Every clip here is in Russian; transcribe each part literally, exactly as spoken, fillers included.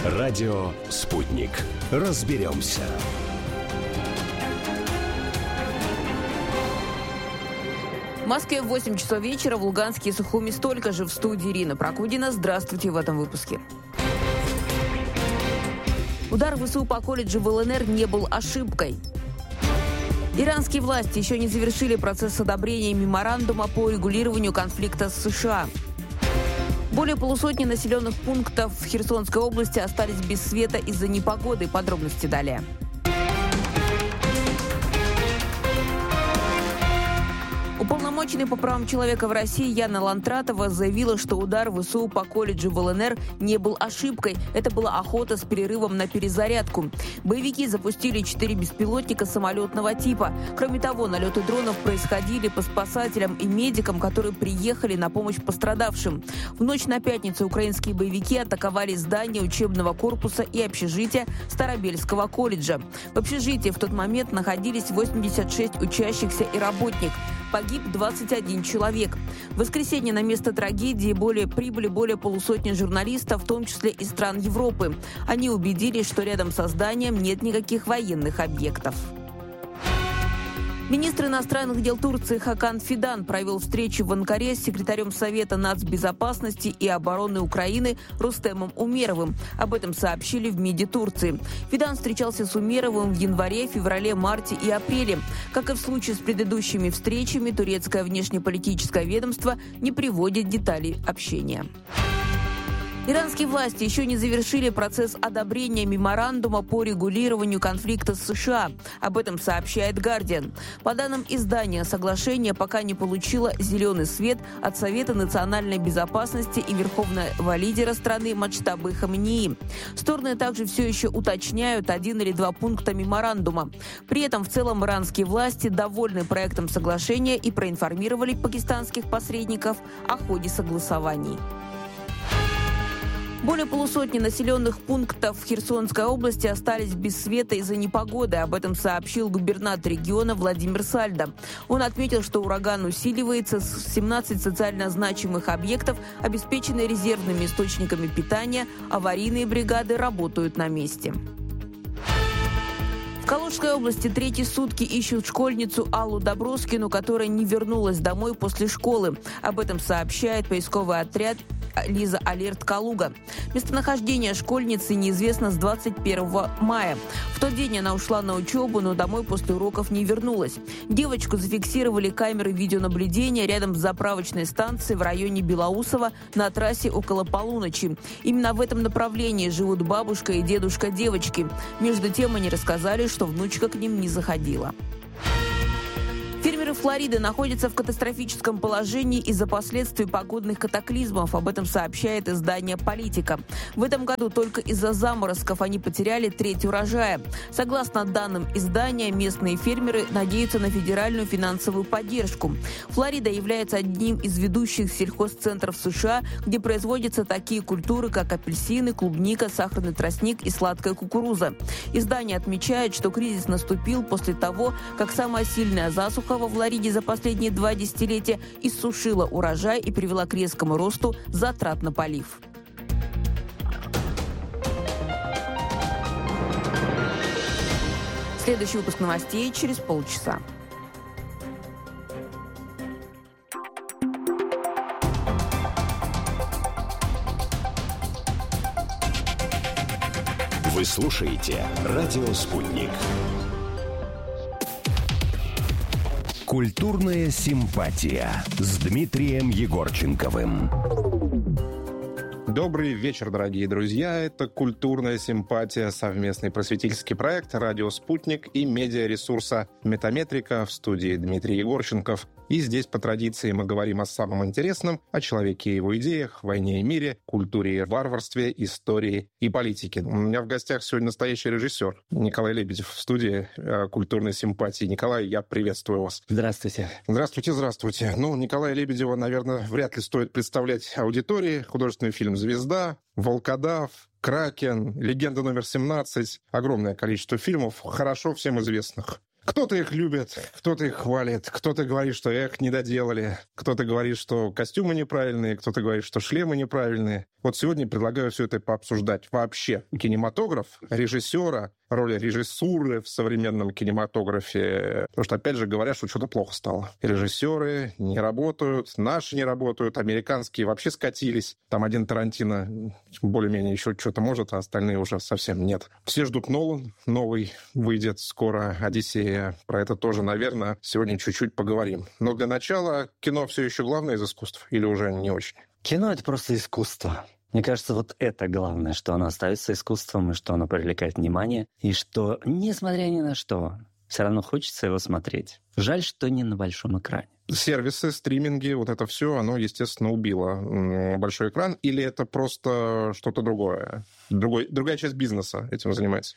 Радио «Спутник». Разберемся. В Москве в восемь часов вечера, в Луганске и Сухуми столько же. В студии Ирина Прокудина. Здравствуйте в этом выпуске. Удар ВСУ по колледжу в ЛНР не был ошибкой. Иранские власти еще не завершили процесс одобрения меморандума по регулированию конфликта с США. Более полусотни населенных пунктов в Херсонской области остались без света из-за непогоды. Подробности далее. Уполномоченный по правам человека в России Яна Лантратова заявила, что удар ВСУ по колледжу в ЛНР не был ошибкой. Это была охота с перерывом на перезарядку. Боевики запустили четыре беспилотника самолетного типа. Кроме того, налеты дронов происходили по спасателям и медикам, которые приехали на помощь пострадавшим. В ночь на пятницу украинские боевики атаковали здание учебного корпуса и общежития Старобельского колледжа. В общежитии в тот момент находились восемьдесят шесть учащихся и работник. Погиб двадцать один человек. В воскресенье на место трагедии более, прибыли более полусотни журналистов, в том числе из стран Европы. Они убедились, что рядом со зданием нет никаких военных объектов. Министр иностранных дел Турции Хакан Фидан провел встречу в Анкаре с секретарем Совета нацбезопасности и обороны Украины Рустемом Умеровым. Об этом сообщили в МИДе Турции. Фидан встречался с Умеровым в январе, феврале, марте и апреле. Как и в случае с предыдущими встречами, турецкое внешнеполитическое ведомство не приводит деталей общения. Иранские власти еще не завершили процесс одобрения меморандума по регулированию конфликта с США. Об этом сообщает «Гардиан». По данным издания, соглашение пока не получило зеленый свет от Совета национальной безопасности и верховного лидера страны Маджтабы Хаминеи. Стороны также все еще уточняют один или два пункта меморандума. При этом в целом иранские власти довольны проектом соглашения и проинформировали пакистанских посредников о ходе согласований. Более полусотни населенных пунктов в Херсонской области остались без света из-за непогоды. Об этом сообщил губернатор региона Владимир Сальдо. Он отметил, что ураган усиливается, семнадцать социально значимых объектов обеспечены резервными источниками питания, аварийные бригады работают на месте. В Калужской области третьи сутки ищут школьницу Аллу Доброскину, которая не вернулась домой после школы. Об этом сообщает поисковый отряд Лиза Алерт Калуга. Местонахождение школьницы неизвестно с двадцать первого мая. В тот день она ушла на учебу, но домой после уроков не вернулась. Девочку зафиксировали камеры видеонаблюдения рядом с заправочной станцией в районе Белоусово на трассе около полуночи. Именно в этом направлении живут бабушка и дедушка девочки. Между тем они рассказали, что внучка к ним не заходила. Фермеры Флориды находятся в катастрофическом положении из-за последствий погодных катаклизмов. Об этом сообщает издание «Политика». В этом году только из-за заморозков они потеряли треть урожая. Согласно данным издания, местные фермеры надеются на федеральную финансовую поддержку. Флорида является одним из ведущих сельхозцентров США, где производятся такие культуры, как апельсины, клубника, сахарный тростник и сладкая кукуруза. Издание отмечает, что кризис наступил после того, как самая сильная засуха во Флориде за последние два десятилетия иссушила урожай и привела к резкому росту затрат на полив. Следующий выпуск новостей через полчаса. Вы слушаете «Радио Спутник». Культурная симпатия с Дмитрием Егорченковым. Добрый вечер, дорогие друзья. Это «Культурная симпатия», совместный просветительский проект «Радио Спутник» и медиаресурса «Метаметрика», в студии Дмитрий Егорченков. И здесь, по традиции, мы говорим о самом интересном, о человеке и его идеях, войне и мире, культуре и варварстве, истории и политике. У меня в гостях сегодня настоящий режиссер Николай Лебедев в студии «Культурной симпатии». Николай, я приветствую вас. Здравствуйте. Здравствуйте, здравствуйте. Ну, Николая Лебедева, наверное, вряд ли стоит представлять аудитории. Художественный фильм «Звезда», «Волкодав», «Кракен», «Легенда номер семнадцать». Огромное количество фильмов, хорошо всем известных. Кто-то их любит, кто-то их хвалит, кто-то говорит, что эх, не доделали, кто-то говорит, что костюмы неправильные, кто-то говорит, что шлемы неправильные. Вот сегодня предлагаю все это пообсуждать. Вообще кинематограф, режиссера, роль режиссуры в современном кинематографе. Потому что, опять же, говорят, что что-то плохо стало. Режиссеры не работают, наши не работают, американские вообще скатились. Там один Тарантино более-менее еще что-то может, а остальные уже совсем нет. Все ждут Нолан. Новый выйдет скоро, «Одиссея». Про это тоже, наверное, сегодня чуть-чуть поговорим. Но для начала, кино все еще главное из искусств или уже не очень? Кино — это просто искусство. Мне кажется, вот это главное, что оно остается искусством, и что оно привлекает внимание, и что, несмотря ни на что, все равно хочется его смотреть. Жаль, что не на большом экране. Сервисы, стриминги, вот это все, оно, естественно, убило большой экран, или это просто что-то другое? Другой, другая часть бизнеса этим занимается?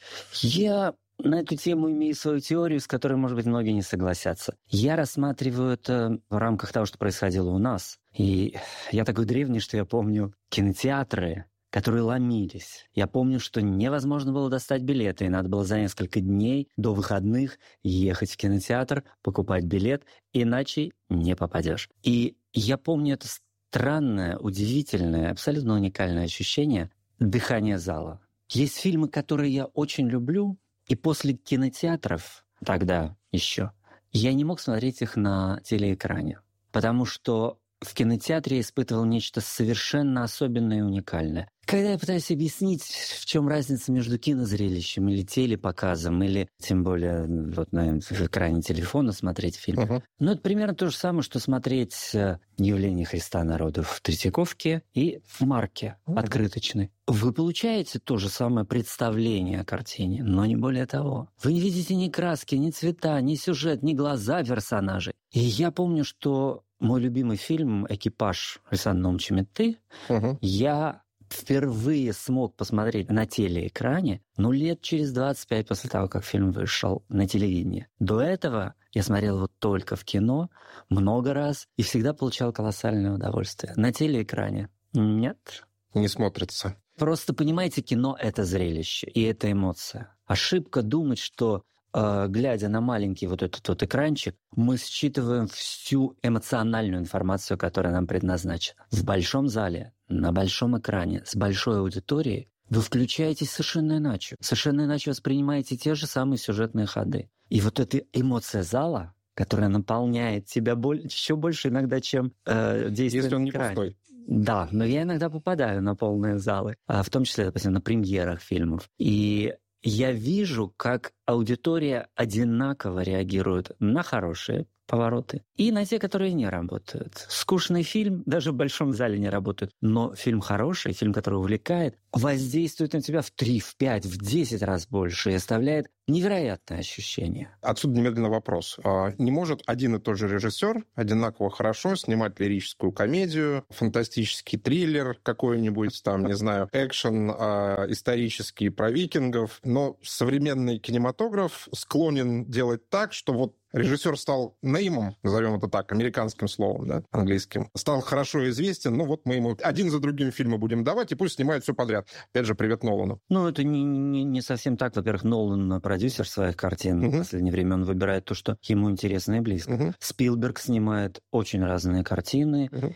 Я на эту тему имею свою теорию, с которой, может быть, многие не согласятся. Я рассматриваю это в рамках того, что происходило у нас. И я такой древний, что я помню кинотеатры, которые ломились. Я помню, что невозможно было достать билеты, и надо было за несколько дней до выходных ехать в кинотеатр, покупать билет, иначе не попадешь. И я помню это странное, удивительное, абсолютно уникальное ощущение дыхания зала. Есть фильмы, которые я очень люблю, и после кинотеатров, тогда еще, я не мог смотреть их на телеэкране, потому что в кинотеатре я испытывал нечто совершенно особенное и уникальное. Когда я пытаюсь объяснить, в чем разница между кинозрелищем или телепоказом, или тем более вот на экране телефона смотреть фильм, uh-huh. ну это примерно то же самое, что смотреть «Явление Христа народу» в Третьяковке и в Марке uh-huh. открыточной. Вы получаете то же самое представление о картине, но не более того. Вы не видите ни краски, ни цвета, ни сюжет, ни глаза персонажей. И я помню, что мой любимый фильм «Экипаж» Александра Наумовича Метты uh-huh. я впервые смог посмотреть на телеэкране, ну, лет через двадцать пять после того, как фильм вышел на телевидении. До этого я смотрел его только в кино много раз и всегда получал колоссальное удовольствие. На телеэкране нет. Не смотрится. Просто, понимаете, кино — это зрелище, и это эмоция. Ошибка думать, что, э, глядя на маленький вот этот вот экранчик, мы считываем всю эмоциональную информацию, которая нам предназначена. В большом зале, на большом экране, с большой аудиторией вы включаетесь совершенно иначе. Совершенно иначе воспринимаете те же самые сюжетные ходы. И вот эта эмоция зала, которая наполняет тебя боль... еще больше иногда, чем э, действие Если он не экране. пустой. Да, но я иногда попадаю на полные залы, в том числе, допустим, на премьерах фильмов. И я вижу, как аудитория одинаково реагирует на хорошие повороты и на те, которые не работают. Скучный фильм даже в большом зале не работает, но фильм хороший, фильм, который увлекает, воздействует на тебя в три, в пять, в десять раз больше и оставляет невероятное ощущение. Отсюда немедленно вопрос. Не может один и тот же режиссер одинаково хорошо снимать лирическую комедию, фантастический триллер какой-нибудь, там, не знаю, экшен исторический про викингов, но современный кинематограф склонен делать так, что вот режиссер стал неймом, назовем это так, американским словом, да, английским, стал хорошо известен, ну вот мы ему один за другим фильмы будем давать, и пусть снимает все подряд. Опять же, привет Нолану. Ну, это не, не, не совсем так. Во-первых, Нолан продюсер своих картин. Uh-huh. В последнее время он выбирает то, что ему интересно и близко. Uh-huh. Спилберг снимает очень разные картины uh-huh.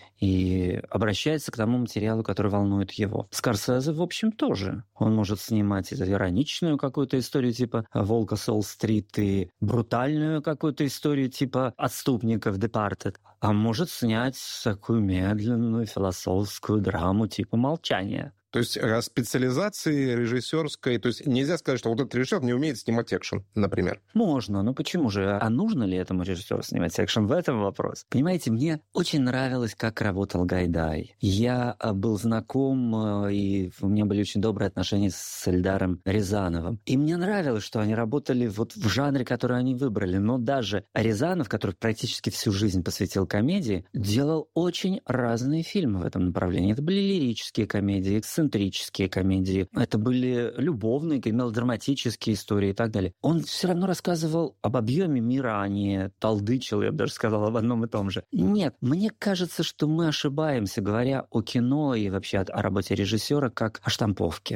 и обращается к тому материалу, который волнует его. Скорсезе, в общем, тоже. Он может снимать ироничную какую-то историю типа «Волка с Уолл-стрит» и брутальную какую-то историю типа «Отступников» Departed, а может снять такую медленную философскую драму типа «Молчание». То есть специализации режиссерской... То есть нельзя сказать, что вот этот режиссер не умеет снимать экшен, например. Можно, но почему же? А нужно ли этому режиссеру снимать экшен? В этом вопрос. Понимаете, мне очень нравилось, как работал Гайдай. Я был знаком, и у меня были очень добрые отношения с Эльдаром Рязановым. И мне нравилось, что они работали вот в жанре, который они выбрали. Но даже Рязанов, который практически всю жизнь посвятил комедии, делал очень разные фильмы в этом направлении. Это были лирические комедии, эксцентрические комедии, это были любовные, мелодраматические истории и так далее. Он все равно рассказывал об объеме мира, а не толдычил, я бы даже сказал, об одном и том же. Нет, мне кажется, что мы ошибаемся, говоря о кино и вообще о работе режиссера как о штамповке.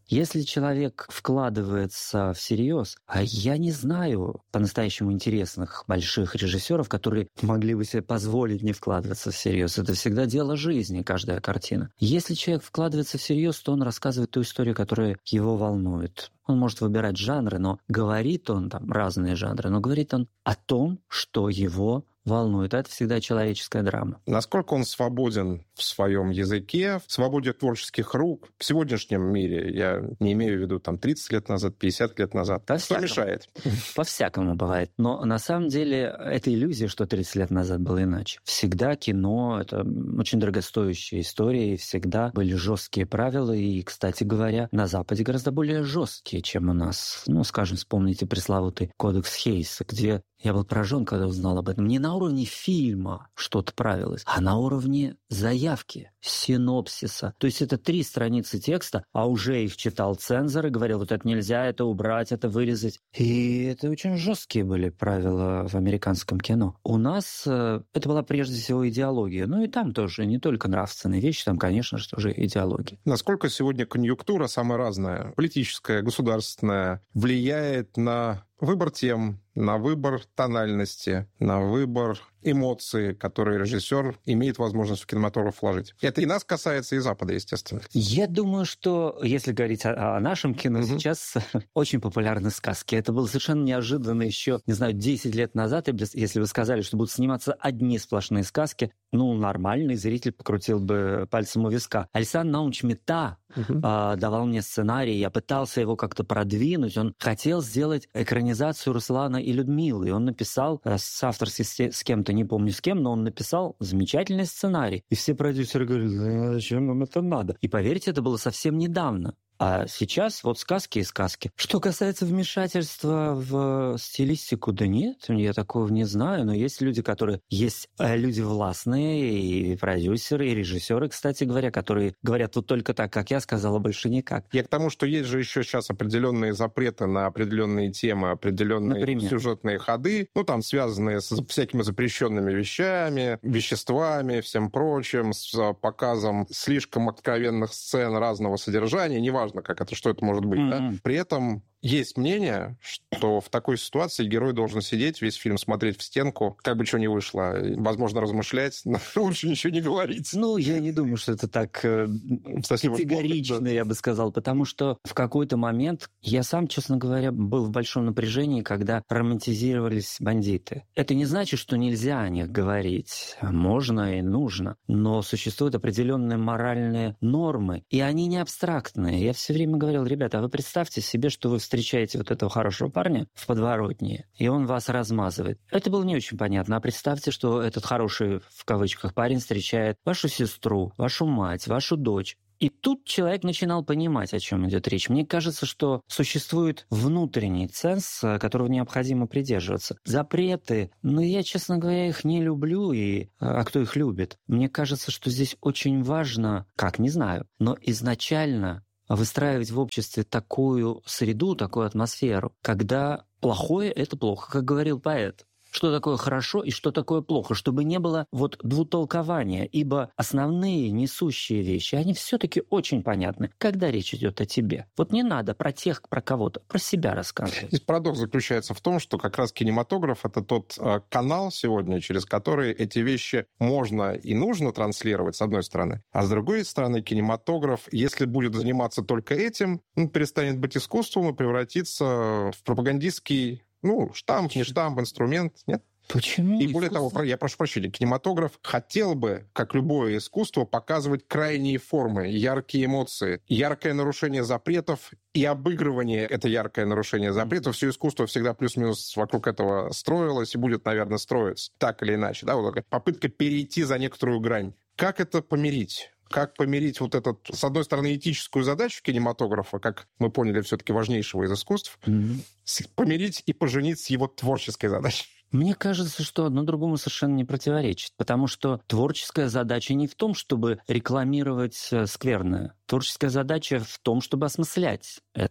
Если человек вкладывается всерьез, а я не знаю по-настоящему интересных больших режиссеров, которые могли бы себе позволить не вкладываться всерьез. Это всегда дело жизни, каждая картина. Если человек вкладывается всерьез, то он рассказывает ту историю, которая его волнует. Он может выбирать жанры, но говорит он там разные жанры, но говорит он о том, что его волнует. Это всегда человеческая драма. Насколько он свободен в своем языке, в свободе творческих рук в сегодняшнем мире? Я не имею в виду там тридцать лет назад, пятьдесят лет назад. Что По-всякому. мешает? По-всякому бывает. Но на самом деле это иллюзия, что тридцать лет назад было иначе. Всегда кино — это очень дорогостоящая история, и всегда были жесткие правила. И, кстати говоря, на Западе гораздо более жесткие, чем у нас. Ну, скажем, вспомните пресловутый кодекс Хейса, где я был поражен, когда узнал об этом. Не на уровне фильма что-то правилось, а на уровне заявки, синопсиса. То есть это три страницы текста, а уже их читал цензор и говорил, вот это нельзя, это убрать, это вырезать. И это очень жесткие были правила в американском кино. У нас э, это была прежде всего идеология. Ну и там тоже не только нравственные вещи, там, конечно же, тоже идеология. Насколько сегодня конъюнктура самая разная, политическая, государственная, влияет на выбор тем, на выбор тональности, на выбор эмоций, которые режиссер имеет возможность в кинематограф вложить. Это и нас касается, и Запада, естественно. Я думаю, что, если говорить о, о нашем кино, Мгм. сейчас очень популярны сказки. Это было совершенно неожиданно еще, не знаю, десять лет назад, если бы сказали, что будут сниматься одни сплошные сказки, ну, нормальный зритель покрутил бы пальцем у виска. Александр Наумович Мета Мгм. а, давал мне сценарий, я пытался его как-то продвинуть. Он хотел сделать экранизацию Руслана и Людмилы. И он написал, э, с авторски с, с кем-то, не помню с кем, но он написал замечательный сценарий. И все продюсеры говорили, «Да зачем нам это надо?» И поверьте, это было совсем недавно. А сейчас вот сказки и сказки. Что касается вмешательства в стилистику, да нет, я такого не знаю, но есть люди, которые... Есть э, люди властные, и продюсеры, и режиссеры, кстати говоря, которые говорят вот только так, как я сказала, больше никак. Я к тому, что есть же еще сейчас определенные запреты на определенные темы, определенные Например? сюжетные ходы, ну, там, связанные с всякими запрещенными вещами, веществами, всем прочим, с показом слишком откровенных сцен разного содержания, неважно, как это, что это может быть. Mm-hmm. Да? При этом есть мнение, что в такой ситуации герой должен сидеть, весь фильм смотреть в стенку, как бы что ни вышло, и, возможно, размышлять, но лучше ничего не говорить. Ну, я не думаю, что это так э, Совсем уж категорично, плохо, да. я бы сказал, потому что в какой-то момент я сам, честно говоря, был в большом напряжении, когда романтизировались бандиты. Это не значит, что нельзя о них говорить. Можно и нужно. Но существуют определенные моральные нормы, и они не абстрактные. Я все время говорил, ребята, а вы представьте себе, что вы встречаете вот этого хорошего парня в подворотне, и он вас размазывает. Это было не очень понятно. А представьте, что этот хороший, в кавычках, парень встречает вашу сестру, вашу мать, вашу дочь. И тут человек начинал понимать, о чем идет речь. Мне кажется, что существует внутренний ценз, которого необходимо придерживаться. Запреты, ну, я, честно говоря, их не люблю, и... а кто их любит? Мне кажется, что здесь очень важно, как, не знаю, но изначально выстраивать в обществе такую среду, такую атмосферу, когда плохое — это плохо, как говорил поэт. Что такое хорошо и что такое плохо, чтобы не было вот двутолкования, ибо основные несущие вещи, они все-таки очень понятны, когда речь идет о тебе. Вот не надо про тех, про кого-то, про себя рассказывать. Здесь парадокс заключается в том, что как раз кинематограф — это тот э, канал сегодня, через который эти вещи можно и нужно транслировать, с одной стороны, а с другой стороны кинематограф, если будет заниматься только этим, он перестанет быть искусством и превратится в пропагандистский, ну, штамп, не штамп, инструмент, нет? Почему? И более того, я прошу прощения, кинематограф хотел бы, как любое искусство, показывать крайние формы, яркие эмоции, яркое нарушение запретов и обыгрывание это яркое нарушение запретов. Все искусство всегда плюс-минус вокруг этого строилось и будет, наверное, строиться так или иначе. Да? Вот такая попытка перейти за некоторую грань. Как это помирить? Как помирить вот эту, с одной стороны, этическую задачу кинематографа, как мы поняли, все-таки важнейшего из искусств, mm-hmm. помирить и поженить с его творческой задачей? Мне кажется, что одно другому совершенно не противоречит, потому что творческая задача не в том, чтобы рекламировать скверное. Творческая задача в том, чтобы осмыслять это.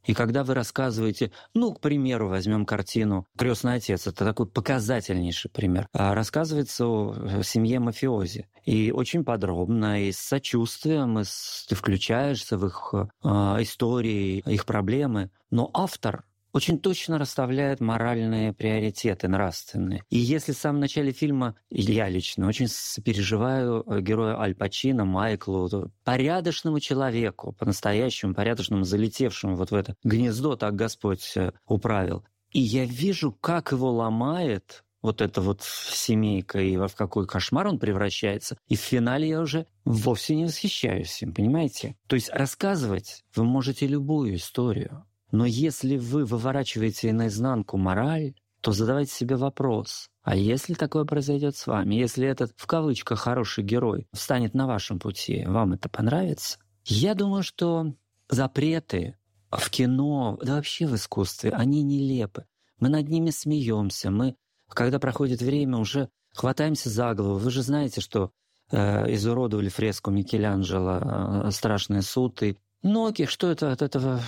И когда вы рассказываете, ну, к примеру, возьмем картину «Крестный отец», это такой показательнейший пример, рассказывается о семье мафиози. И очень подробно, и с сочувствием, и с... ты включаешься в их э, истории, их проблемы. Но автор очень точно расставляет моральные приоритеты, нравственные. И если в самом начале фильма, я лично очень сопереживаю герою Аль Пачино, Майклу, порядочному человеку, по-настоящему порядочному, залетевшему вот в это гнездо, так Господь управил. И я вижу, как его ломает вот эта вот семейка, и в какой кошмар он превращается. И в финале я уже вовсе не восхищаюсь им, понимаете? То есть рассказывать вы можете любую историю. Но если вы выворачиваете наизнанку мораль, то задавайте себе вопрос, а если такое произойдет с вами, если этот, в кавычках, хороший герой встанет на вашем пути, вам это понравится? Я думаю, что запреты в кино, да вообще в искусстве, они нелепы. Мы над ними смеемся, мы, когда проходит время, уже хватаемся за голову. Вы же знаете, что э, изуродовали фреску Микеланджело э, «Страшный суд», и многих, что это от этого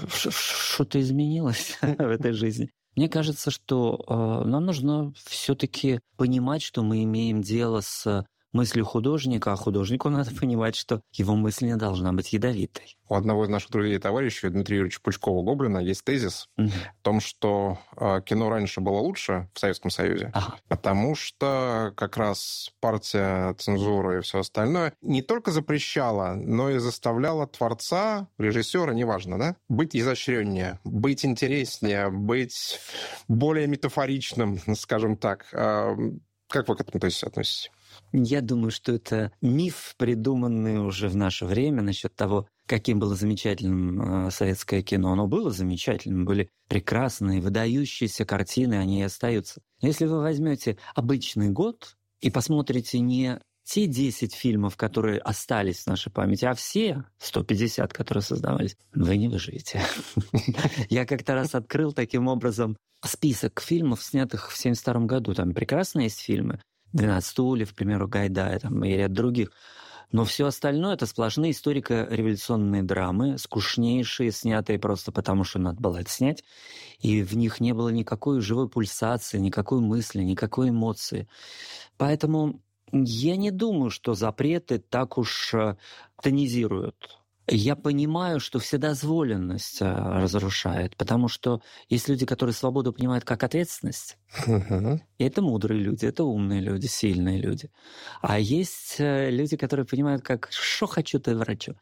что-то изменилось в этой жизни. Мне кажется, что э, нам нужно все-таки понимать, что мы имеем дело с мыслью художника, а художнику надо понимать, что его мысль не должна быть ядовитой. У одного из наших друзей и товарищей, Дмитрия Юрьевича Пучкова-Гоблина, есть тезис угу. о том, что э, кино раньше было лучше в Советском Союзе, ага. потому что как раз партия, цензура и все остальное не только запрещала, но и заставляла творца, режиссера, неважно, да, быть изощреннее, быть интереснее, быть более метафоричным, скажем так. Э, как вы к этому относитесь? Я думаю, что это миф, придуманный уже в наше время насчет того, каким было замечательным советское кино. Оно было замечательным, были прекрасные, выдающиеся картины, они и остаются. Но если вы возьмете обычный год и посмотрите не те десять фильмов, которые остались в нашей памяти, а все сто пятьдесят, которые создавались, вы не выживете. Я как-то раз открыл таким образом список фильмов, снятых в семьдесят втором году. Там прекрасные есть фильмы. «двенадцать стульев», к примеру, Гайдая, там, и ряд других. Но все остальное — это сплошные историко-революционные драмы, скучнейшие, снятые просто потому, что надо было это снять. И в них не было никакой живой пульсации, никакой мысли, никакой эмоции. Поэтому я не думаю, что запреты так уж тонизируют. Я понимаю, что вседозволенность разрушает, потому что есть люди, которые свободу понимают как ответственность. Uh-huh. И это мудрые люди, это умные люди, сильные люди. А есть люди, которые понимают, как «что хочу, то и врачу».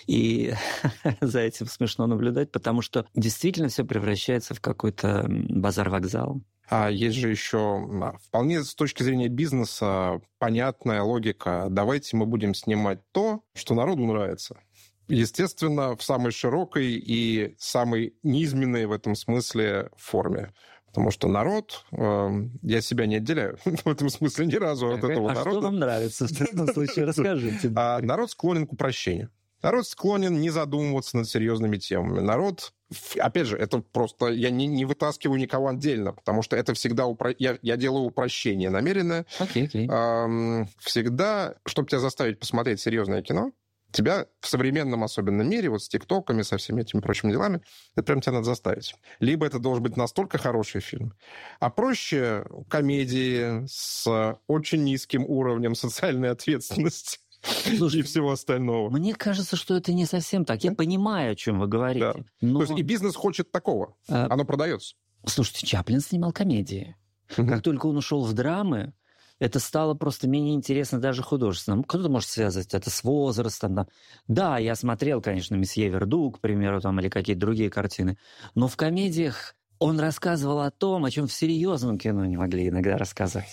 И за этим смешно наблюдать, потому что действительно все превращается в какой-то базар-вокзал. А есть же еще вполне с точки зрения бизнеса понятная логика. Давайте мы будем снимать то, что народу нравится. Естественно, в самой широкой и самой низменной в этом смысле форме. Потому что народ, э, я себя не отделяю в этом смысле ни разу от этого а народа. А что вам нравится в этом случае? Расскажите. А народ склонен к упрощению. Народ склонен не задумываться над серьезными темами. Народ, опять же, это просто... Я не, не вытаскиваю никого отдельно, потому что это всегда... Упро... Я, я делаю упрощение намеренное. Okay, okay. Эм, всегда, чтобы тебя заставить посмотреть серьезное кино, тебя в современном особенном мире, вот с тиктоками, со всеми этими прочими делами, это прям тебя надо заставить. Либо это должен быть настолько хороший фильм, а проще комедии с очень низким уровнем социальной ответственности. Слушай, и всего остального. Мне кажется, что это не совсем так. Я понимаю, о чем вы говорите. Да. Но... То есть и бизнес хочет такого. А... Оно продается. Слушайте, Чаплин снимал комедии. Mm-hmm. Как только он ушел в драмы, это стало просто менее интересно даже художественно. Кто-то может связать это с возрастом. Да, да, я смотрел, конечно, «Месье Верду», к примеру, там, или какие-то другие картины. Но в комедиях он рассказывал о том, о чем в серьезном кино не могли иногда рассказать.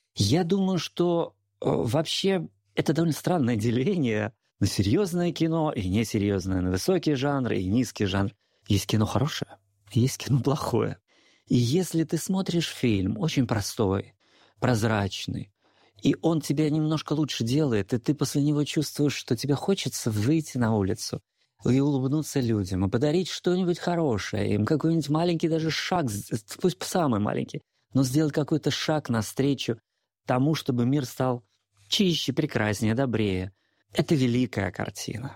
Я думаю, что э, вообще... Это довольно странное деление на серьезное кино и несерьезное, на высокий жанр и низкий жанр. Есть кино хорошее, есть кино плохое. И если ты смотришь фильм очень простой, прозрачный, и он тебя немножко лучше делает, и ты после него чувствуешь, что тебе хочется выйти на улицу и улыбнуться людям, и подарить что-нибудь хорошее, им какой-нибудь маленький даже шаг, пусть самый маленький, но сделать какой-то шаг навстречу тому, чтобы мир стал чище, прекраснее, добрее. Это великая картина.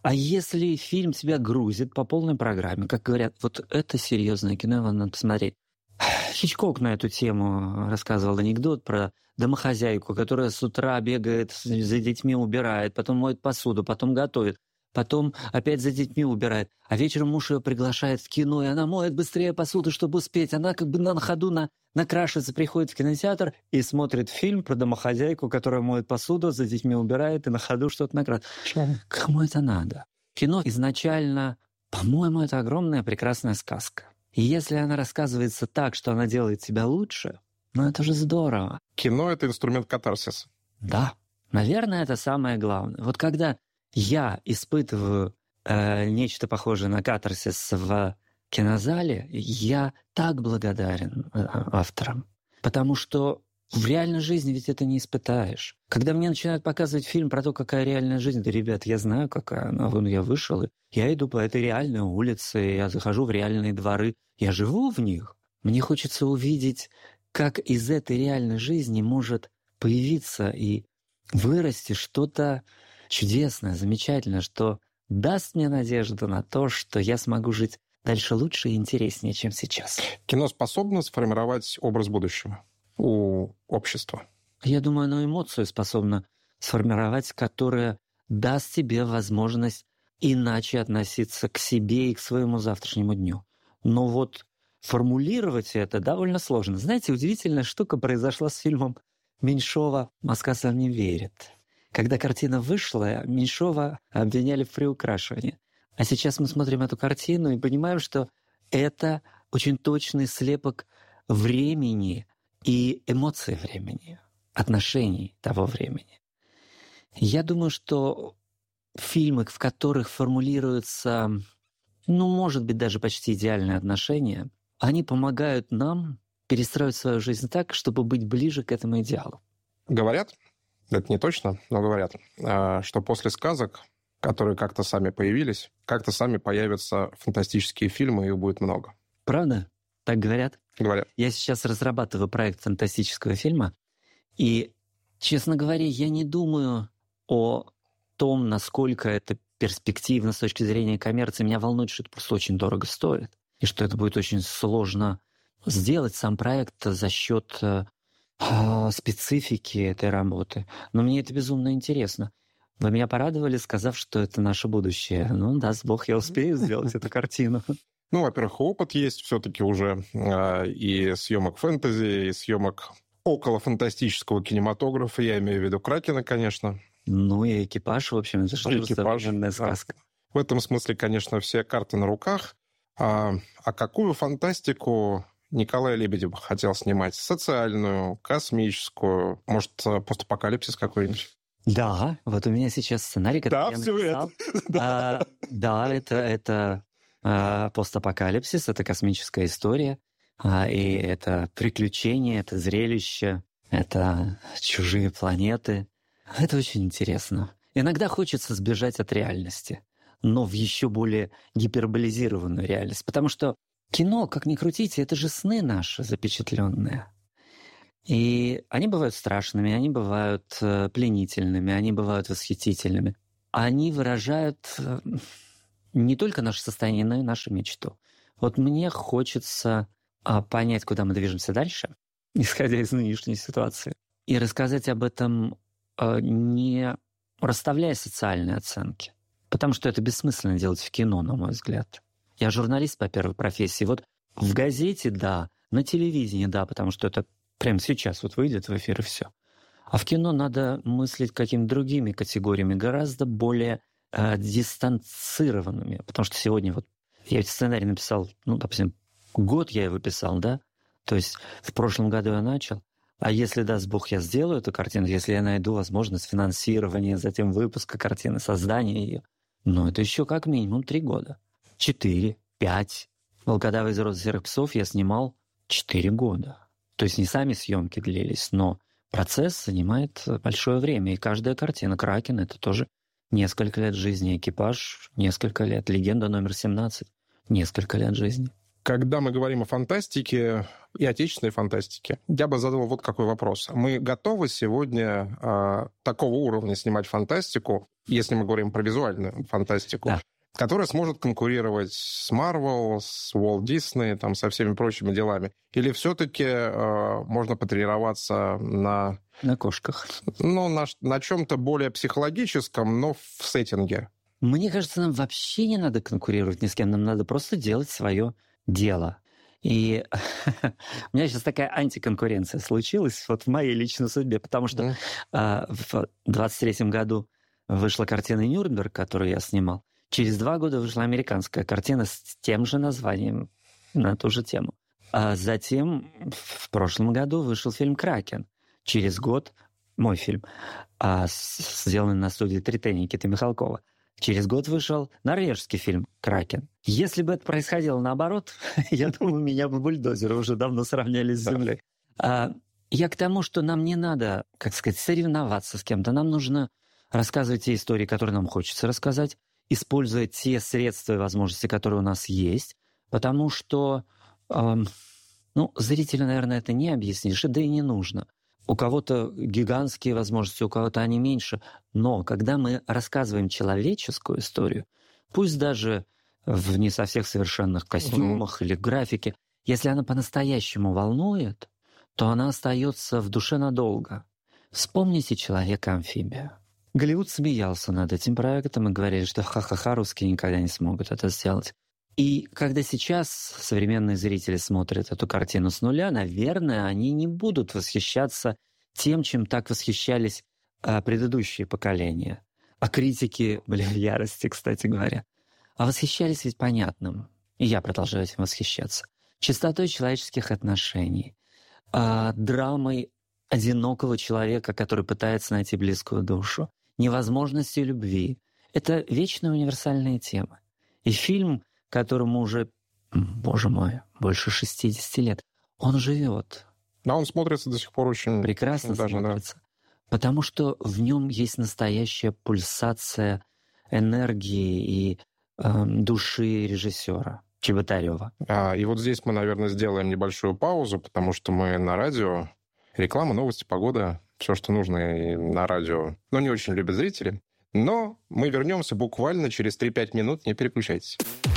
А если фильм тебя грузит по полной программе, как говорят, вот это серьезное кино, его надо посмотреть. Хичкок на эту тему рассказывал анекдот про домохозяйку, которая с утра бегает за детьми, убирает, потом моет посуду, потом готовит, потом опять за детьми убирает. А вечером муж ее приглашает в кино, и она моет быстрее посуду, чтобы успеть. Она как бы на ходу на, накрашивается, приходит в кинотеатр и смотрит фильм про домохозяйку, которая моет посуду, за детьми убирает и на ходу что-то накрашивает. Кому это надо? Кино изначально, по-моему, это огромная прекрасная сказка. И если она рассказывается так, что она делает тебя лучше, ну это же здорово. Кино — это инструмент катарсиса. Да, наверное, это самое главное. Вот когда я испытываю э, нечто похожее на катарсис в кинозале, я так благодарен э, авторам. Потому что в реальной жизни ведь это не испытаешь. Когда мне начинают показывать фильм про то, какая реальная жизнь, да, ребят, я знаю, какая она. Вон я вышел, и я иду по этой реальной улице, я захожу в реальные дворы, я живу в них. Мне хочется увидеть, как из этой реальной жизни может появиться и вырасти что-то чудесное, замечательное, что даст мне надежду на то, что я смогу жить дальше лучше и интереснее, чем сейчас. Кино способно сформировать образ будущего у общества? Я думаю, оно эмоцию способно сформировать, которая даст тебе возможность иначе относиться к себе и к своему завтрашнему дню. Но вот формулировать это довольно сложно. Знаете, удивительная штука произошла с фильмом Меньшова «Москва сам не верит». Когда картина вышла, Меньшова обвиняли в приукрашивании. А сейчас мы смотрим эту картину и понимаем, что это очень точный слепок времени и эмоций времени, отношений того времени. Я думаю, что фильмы, в которых формулируются, ну, может быть, даже почти идеальные отношения, они помогают нам перестроить свою жизнь так, чтобы быть ближе к этому идеалу. Говорят, это не точно, но говорят, что после сказок, которые как-то сами появились, как-то сами появятся фантастические фильмы, и их будет много. Правда? Так говорят? Говорят. Я сейчас разрабатываю проект фантастического фильма, и, честно говоря, я не думаю о том, насколько это перспективно с точки зрения коммерции. Меня волнует, что это просто очень дорого стоит, и что это будет очень сложно сделать, сам проект, за счет э, специфики этой работы. Но мне это безумно интересно. Вы меня порадовали, сказав, что это наше будущее. Ну, даст Бог, я успею сделать эту картину. Ну, во-первых, опыт есть все-таки уже э, и съемок фэнтези, и съемок около фантастического кинематографа. Я имею в виду «Кракена», конечно. Ну и «Экипаж», в общем, это что современная сказка. Да. В этом смысле, конечно, все карты на руках. А, а какую фантастику Николай Лебедев хотел снимать? Социальную, космическую, может, постапокалипсис какой-нибудь? Да, вот у меня сейчас сценарий, который да, я все написал. это. А, да, это, это а, постапокалипсис, это космическая история, а, и это приключения, это зрелище, это чужие планеты. Это очень интересно. Иногда хочется сбежать от реальности, но в еще более гиперболизированную реальность, потому что кино, как ни крутите, это же сны наши запечатленные. И они бывают страшными, они бывают э, пленительными, они бывают восхитительными. Они выражают э, не только наше состояние, но и нашу мечту. Вот мне хочется э, понять, куда мы движемся дальше, исходя из нынешней ситуации, и рассказать об этом, э, не расставляя социальные оценки. Потому что это бессмысленно делать в кино, на мой взгляд. Я журналист по первой профессии. Вот в газете — да, на телевидении — да, потому что это прямо сейчас вот выйдет в эфир и все. А в кино надо мыслить какими-то другими категориями, гораздо более э, дистанцированными. Потому что сегодня вот я ведь сценарий написал, ну, допустим, год я его писал, да? То есть в прошлом году я начал. А если, даст Бог, я сделаю эту картину, если я найду возможность финансирования, затем выпуска картины, создания ее, ну, это еще как минимум три года. Четыре, пять. «Волкодава из рода серых псов» я снимал четыре года. То есть не сами съемки длились, но процесс занимает большое время. И каждая картина «Кракен» — это тоже несколько лет жизни. «Экипаж» — несколько лет. «Легенда номер семнадцать» — несколько лет жизни. Когда мы говорим о фантастике и отечественной фантастике, я бы задал вот какой вопрос. Мы готовы сегодня э, такого уровня снимать фантастику, если мы говорим про визуальную фантастику, да, которая сможет конкурировать с Marvel, с Walt Disney, там, со всеми прочими делами? Или все-таки э, можно потренироваться на... На кошках. Ну, на, на чем-то более психологическом, но в сеттинге? Мне кажется, нам вообще не надо конкурировать ни с кем, нам надо просто делать свое дело. И у меня сейчас такая антиконкуренция случилась вот в моей личной судьбе, потому что mm. э, в двадцать третьем году вышла картина «Нюрнберг», которую я снимал. Через два года вышла американская картина с тем же названием на ту же тему. А затем в прошлом году вышел фильм «Кракен». Через год мой фильм, а, с, сделанный на студии Тритени Никиты Михалкова. Через год вышел норвежский фильм «Кракен». Если бы это происходило наоборот, я думаю, меня бы бульдозеры уже давно сравняли с землей. А, я к тому, что нам не надо, как сказать, соревноваться с кем-то. Нам нужно рассказывать те истории, которые нам хочется рассказать, используя те средства и возможности, которые у нас есть, потому что, э, ну, зрителю, наверное, это не объяснишь, да и не нужно. У кого-то гигантские возможности, у кого-то они меньше. Но когда мы рассказываем человеческую историю, пусть даже в не со всех совершенных костюмах mm-hmm. или графике, если она по-настоящему волнует, то она остается в душе надолго. Вспомните «Человека-амфибия». Голливуд смеялся над этим проектом и говорили, что ха-ха-ха, русские никогда не смогут это сделать. И когда сейчас современные зрители смотрят эту картину с нуля, наверное, они не будут восхищаться тем, чем так восхищались а, предыдущие поколения. А критики были в ярости, кстати говоря. А восхищались ведь понятным. И я продолжаю этим восхищаться. Чистотой человеческих отношений, а, драмой одинокого человека, который пытается найти близкую душу, невозможностью любви. Это вечные универсальные темы. И фильм, которому уже, боже мой, больше шестидесяти лет, он живет. Да, он смотрится до сих пор очень... Прекрасно очень даже, смотрится. Да. Потому что в нем есть настоящая пульсация энергии и э, души режиссера Чеботарева. А, и вот здесь мы, наверное, сделаем небольшую паузу, потому что мы на радио. Реклама, новости, погода, все, что нужно на радио. Но не очень любят зрители. Но мы вернемся буквально через три-пять минут. Не переключайтесь.